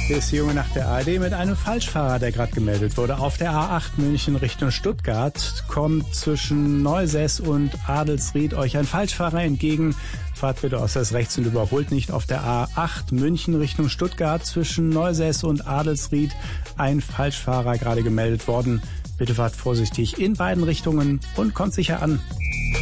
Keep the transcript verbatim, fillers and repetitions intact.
Ist die Junge nach der A R D mit einem Falschfahrer, der gerade gemeldet wurde. Auf der A acht München Richtung Stuttgart kommt zwischen Neusäß und Adelsried euch ein Falschfahrer entgegen. Fahrt bitte aus das rechts und überholt nicht. Auf der A acht München Richtung Stuttgart zwischen Neusäß und Adelsried ein Falschfahrer gerade gemeldet worden. Bitte fahrt vorsichtig in beiden Richtungen und kommt sicher an.